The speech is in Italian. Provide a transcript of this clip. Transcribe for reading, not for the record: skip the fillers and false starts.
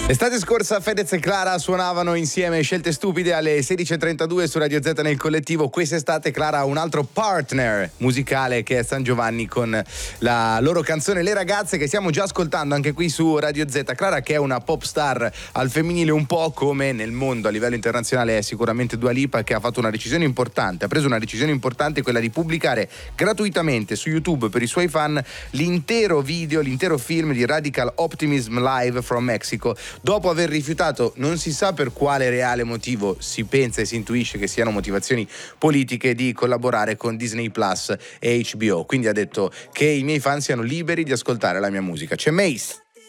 L'estate scorsa Fedez e Clara suonavano insieme Scelte Stupide alle 16.32 su Radio Z nel collettivo. Quest'estate Clara ha un altro partner musicale che è San Giovanni con la loro canzone Le Ragazze, che stiamo già ascoltando anche qui su Radio Z. Clara, che è una pop star al femminile, un po' come nel mondo a livello internazionale è sicuramente Dua Lipa, che ha fatto una decisione importante, ha preso una decisione importante, quella di pubblicare gratuitamente su YouTube per i suoi fan l'intero film di Radical Optimism Live from Mexico. Dopo aver rifiutato, non si sa per quale reale motivo, si pensa e si intuisce che siano motivazioni politiche, di collaborare con Disney Plus e HBO. Quindi ha detto che i miei fan siano liberi di ascoltare la mia musica. C'è Mace.